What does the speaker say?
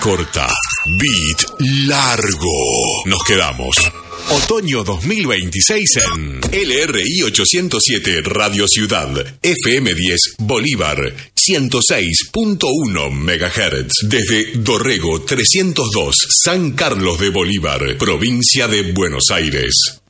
corta, beat largo. Nos quedamos. Otoño 2026 en LRI 807 Radio Ciudad, FM 10 Bolívar, 106.1 MHz. Desde Dorrego 302, San Carlos de Bolívar, provincia de Buenos Aires.